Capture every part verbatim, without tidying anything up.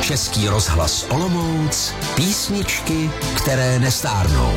Český rozhlas Olomouc, písničky, které nestárnou.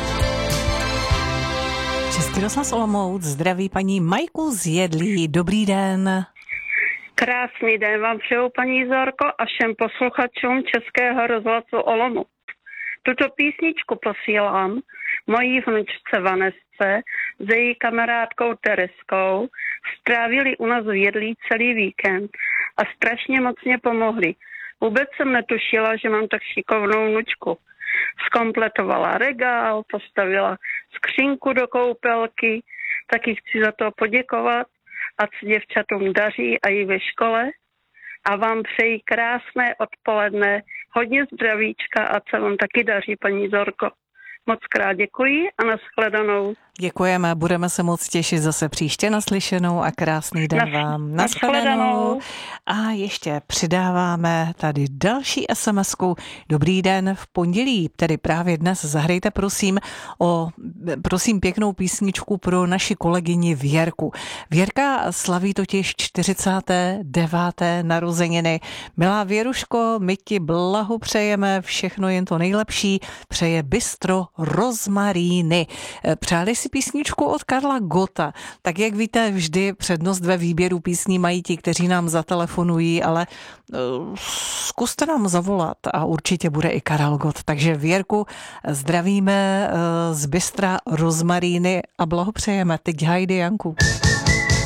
Český rozhlas Olomouc zdraví paní Majku z Jedlí. Dobrý den. Krásný den vám přeju, paní Zorko, a všem posluchačům Českého rozhlasu Olomouc. Tuto písničku posílám mojí vnučce Vanesce s její kamarádkou Tereskou. Strávili u nás v Jedlí celý víkend a strašně moc mě pomohli. Vůbec jsem netušila, že mám tak šikovnou vnučku. Zkompletovala regál, postavila skřínku do koupelky, taky chci za to poděkovat, ať se děvčatům daří a i ve škole. A vám přeji krásné odpoledne, hodně zdravíčka a se vám taky daří, paní Zorko. Moc krát děkuji a nashledanou. Děkujeme, budeme se moc těšit zase příště, naslyšenou a krásný den Nas, vám. Nashledanou. A ještě přidáváme tady další es em esku. Dobrý den v pondělí, tedy právě dnes zahrajte prosím o, prosím pěknou písničku pro naši kolegyni Věrku. Věrka slaví totiž čtyřicáté deváté narozeniny. Milá Věruško, my ti blahopřejeme, všechno jen to nejlepší, přeje Bistro Rozmaríny. Přáli si písničku od Karla Gotta. Tak jak víte, vždy přednost ve výběru písní mají ti, kteří nám zatelefonují, ale uh, zkuste nám zavolat a určitě bude i Karel Gott. Takže Věrku zdravíme uh, z Bystra Rozmaríny a blahopřejeme. Teď Heidi Janku.